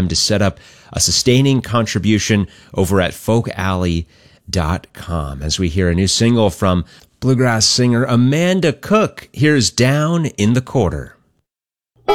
time to set up a sustaining contribution over at folkalley.com as we hear a new single from bluegrass singer Amanda Cook. Here's Down in the Quarter.